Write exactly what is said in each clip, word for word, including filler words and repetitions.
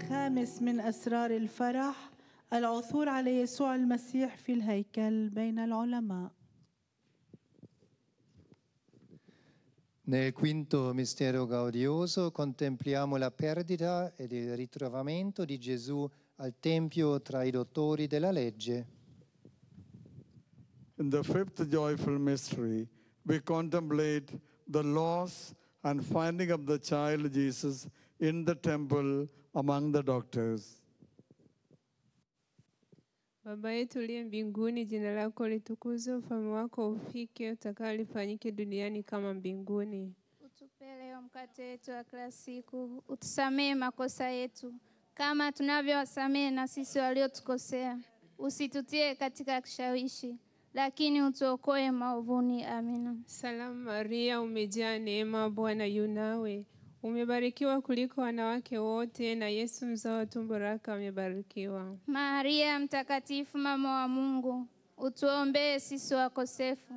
الخامس من أسرار الفرح، العثور على يسوع المسيح في الهيكل بين العلماء. Nel quinto mistero gaudioso contempliamo la perdita ed il ritrovamento di Gesù al Tempio tra i dottori della legge. In the fifth joyful mystery, we contemplate the loss and finding of the child Jesus in the temple among the doctors. Baba yetu uliye mbinguni, jina lako litukuzwe, ufalme wako ufike, utakalo lifanyike duniani kama mbinguni. Utupe leo mkate wetu wa kila siku, utusamee makosa yetu kama tunavyowasamee na sisi waliotukosea. Usitutie katika kishawishi, lakini utuokoe maovuni. Amina. Salamu Maria, umejaa neema, Bwana yu nawe. Umebarikiwa kuliko wanawake wote, na Yesu mzao wa tumbo lako amebarikiwa. Maria mtakatifu, mama wa Mungu, utuombee sisi wakosefu,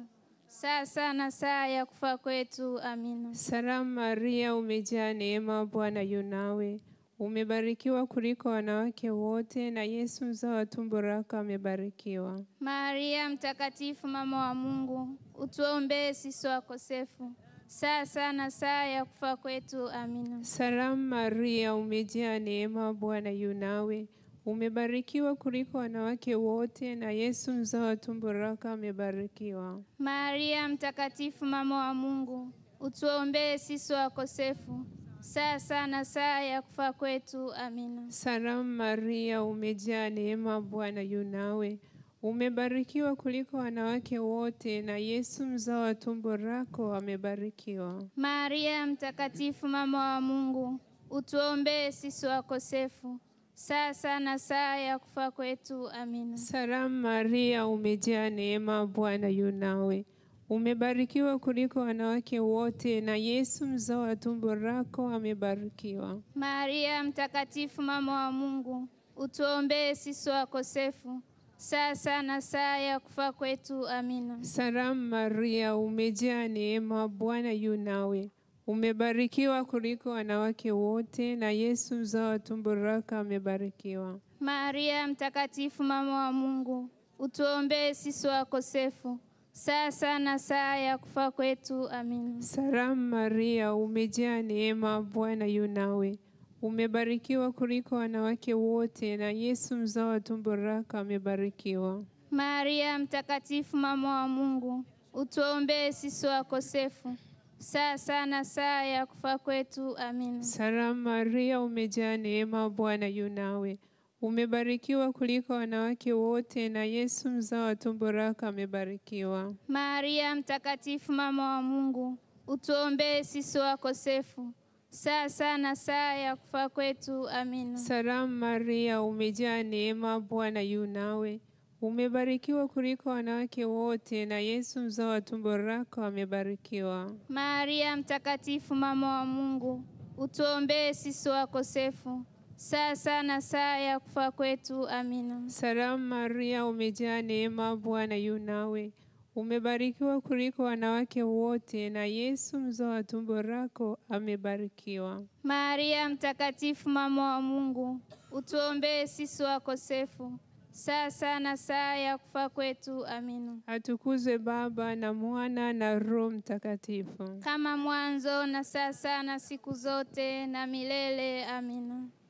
sasa na saa ya kufa kwetu. Amina. Salamu Maria, umejaa neema, Bwana yu nawe. Umebarikiwa kuliko wanawake wote, na Yesu mzao wa tumbo lako amebarikiwa. Maria mtakatifu, mama wa Mungu, utuombee sisi wakosefu, sasa na saa ya kufa kwetu. Amina. Salamu Maria, umejaa neema, Bwana yu nawe. Umebarikiwa kuliko wanawake wote, na Yesu mzao wa tumbo lako amebarikiwa. Maria mtakatifu, mama wa Mungu, utuombee sisi wakosefu, sasa na saa ya kufa kwetu. Amina. Salamu Maria, umejaa neema, Bwana yu nawe. Umebarikiwa kuliko wanawake wote, na Yesu mzao wa tumbo lako amebarikiwa. Maria mtakatifu, mama wa Mungu, utuombee sisi wakosefu, sasa na saa ya kufa kwetu. Amina. Salamu Maria, umejaa neema, Bwana yu nawe. Umebarikiwa kuliko wanawake wote, na Yesu mzao wa tumbo lako amebarikiwa. Maria mtakatifu, mama wa Mungu, utuombee sisi wakosefu, sasa na saa ya kufa kwetu. Amina. Salamu Maria, umejaa neema, Bwana yu nawe. Umebarikiwa kuliko wanawake wote, na Yesu mzao wa tumbo lako amebarikiwa. Maria mtakatifu, mama wa Mungu, utuombee sisi wakosefu, sasa na saa ya kufa kwetu. Amina. Salamu Maria, umejaa neema, Bwana yu nawe. Umebarikiwa kuliko wanawake wote, na Yesu mzao wa tumbo lako amebarikiwa. Maria mtakatifu, mama wa Mungu, utuombee sisi wakosefu, sasa na saa ya kufa kwetu. Amina. Salamu Maria, umejaa neema, Bwana yu nawe. Umebarikiwa kuliko wanawake wote, na Yesu mzao wa tumbo lako amebarikiwa. Maria mtakatifu, mama wa Mungu, utuombee sisi wakosefu, sasa na saa ya kufa kwetu. Amina. Salamu Maria, umejaa neema, Bwana yu nawe. Umebarikiwa kuliko wanawake wote, na Yesu mzao wa tumbo lako amebarikiwa. Maria mtakatifu, mama wa Mungu, utuombee sisi wakosefu, sasa na saa ya kufa kwetu. Amina. Salamu Maria, umejaa neema, Bwana yu nawe. Umebarikiwa kuliko wanawake wote, na Yesu mzao wa tumbo lako amebarikiwa. Maria mtakatifu, mama wa Mungu, utuombee sisi wakosefu, sasa na saa ya kufa kwetu. Amina. Atukuzwe Baba na Mwana na Roho Mtakatifu, kama mwanzo na sasa na siku zote na milele. Amina.